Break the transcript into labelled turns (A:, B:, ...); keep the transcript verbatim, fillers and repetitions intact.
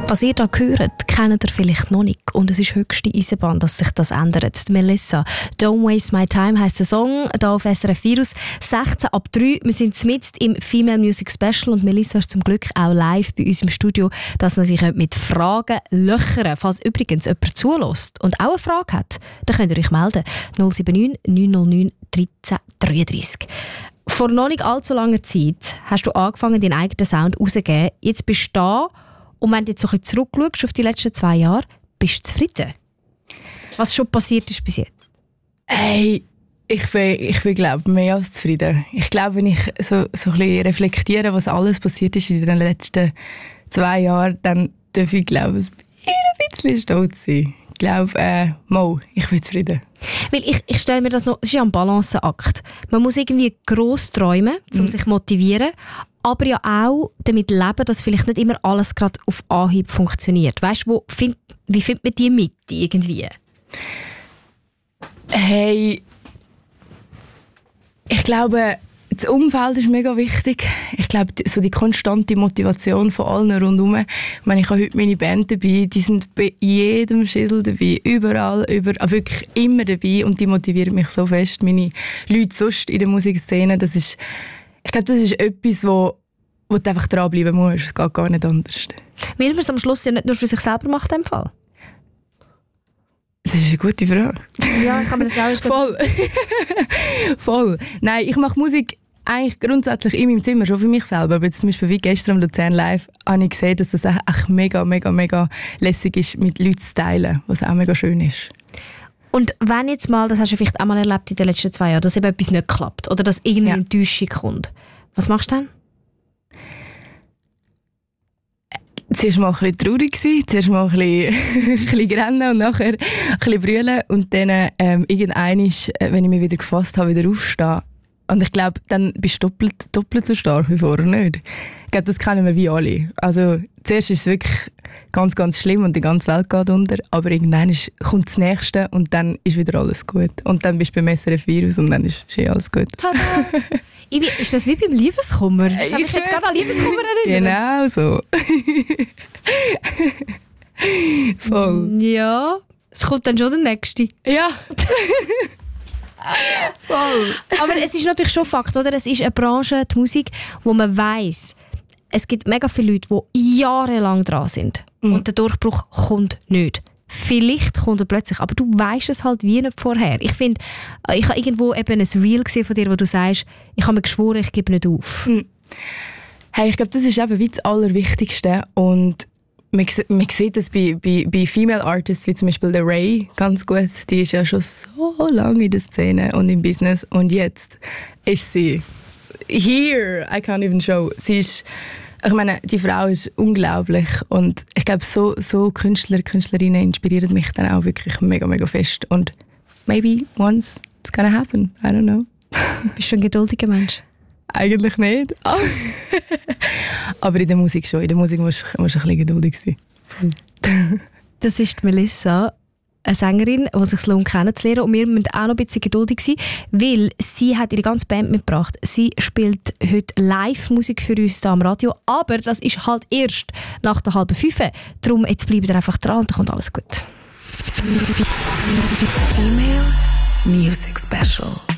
A: Was ihr da hört, kennt ihr vielleicht noch nicht. Und es ist höchste Eisenbahn, dass sich das ändert. Melissa, «Don't Waste My Time» heisst der Song, hier auf S R F Virus, sechzehn ab drei. Wir sind mitten im Female Music Special und Melissa ist zum Glück auch live bei uns im Studio, dass man sich mit Fragen löchern kann. Falls übrigens jemand zulässt und auch eine Frage hat, dann könnt ihr euch melden. null sieben neun neun null neun dreizehn dreiunddreißig. Vor noch nicht allzu langer Zeit hast du angefangen, deinen eigenen Sound rauszugeben. Jetzt bist du da. Und wenn du jetzt so ein bisschen zurückschaust auf die letzten zwei Jahre, bist du zufrieden? Was schon passiert ist bis jetzt?
B: Hey, ich bin, ich bin glaube mehr als zufrieden. Ich glaube, wenn ich so, so ein bisschen reflektiere, was alles passiert ist in den letzten zwei Jahren, dann darf ich, glaube ich, ein bisschen stolz sein. Ich glaube, äh, mal, ich bin zufrieden.
A: Weil ich, ich stelle mir das noch, es ist ja ein Balanceakt. Man muss irgendwie gross träumen, um mhm. sich zu motivieren, aber ja auch damit leben, dass vielleicht nicht immer alles gerade auf Anhieb funktioniert. Weißt du, find, wie findet man die Mitte irgendwie?
B: Hey, ich glaube, das Umfeld ist mega wichtig. Ich glaube, so die konstante Motivation von allen rundherum. Ich meine, ich habe heute meine Band dabei, die sind bei jedem Schissel dabei, überall, über, wirklich immer dabei und die motivieren mich so fest. Meine Leute sonst in der Musikszene, das ist, ich glaube, das ist etwas, wo, wo du einfach dranbleiben musst. Es geht gar nicht anders.
A: Weil man es am Schluss ja nicht nur für sich selber macht, in dem Fall.
B: Das ist eine gute Frage.
A: Ja, kann man das auch.
B: Voll. Voll. Nein, ich mache Musik eigentlich grundsätzlich in meinem Zimmer, schon für mich selber. Aber jetzt zum Beispiel wie gestern am Luzern Live habe ich gesehen, dass das echt mega, mega, mega lässig ist, mit Leuten zu teilen, was auch mega schön ist.
A: Und wenn jetzt mal, das hast du vielleicht auch mal erlebt in den letzten zwei Jahren, dass eben etwas nicht klappt oder dass irgendeine ja. Enttäuschung kommt, was machst du dann?
B: Zuerst mal ein bisschen traurig sein, zuerst mal ein bisschen, ein bisschen rennen und nachher ein bisschen brüllen und dann ähm, irgendwann, wenn ich mich wieder gefasst habe, wieder aufstehen. Und ich glaube, dann bist du doppelt, doppelt so stark wie vorher, nicht? Ich glaube, das kennen wir wie alle. Also zuerst ist es wirklich ganz, ganz schlimm und die ganze Welt geht unter, aber irgendwann ist, kommt das Nächste und dann ist wieder alles gut. Und dann bist du beim S R F Virus und dann ist schon alles gut.
A: Tada! Ist das wie beim Liebeskummer? Das habe ich jetzt gerade an Liebeskummer erinnert.
B: Genau so. Voll.
A: Ja, es kommt dann schon der Nächste.
B: Ja. Voll.
A: Aber es ist natürlich schon Fakt, oder? Es ist eine Branche, die Musik, wo man weiss, es gibt mega viele Leute, die jahrelang dran sind. Mm. Und der Durchbruch kommt nicht. Vielleicht kommt er plötzlich, aber du weisst es halt wie nicht vorher. Ich finde, ich habe irgendwo eben ein Reel gesehen von dir, wo du sagst, ich habe mir geschworen, ich gebe nicht auf.
B: Mm. Hey, ich glaube, das ist eben wie das Allerwichtigste. Und man, man sieht das bei, bei, bei Female Artists, wie zum Beispiel der Ray, ganz gut. Die ist ja schon so lange in der Szene und im Business. Und jetzt ist sie here. I can't even show. Sie ist, ich meine, die Frau ist unglaublich. Und ich glaube, so, so Künstler, Künstlerinnen inspirieren mich dann auch wirklich mega, mega fest. Und maybe once it's gonna happen. I don't know.
A: Bist du ein geduldiger Mensch?
B: Eigentlich nicht. Aber in der Musik schon. In der Musik musst du ein bisschen geduldig sein.
A: Das ist Melissa, eine Sängerin, die sich lohnt kennenzulernen. Und wir müssen auch noch ein bisschen geduldig sein, weil sie hat ihre ganze Band mitgebracht. Sie spielt heute Live-Musik für uns hier am Radio. Aber das ist halt erst nach der halben fünf. Darum jetzt bleibt ihr einfach dran und dann kommt alles gut.
C: Female Music Special.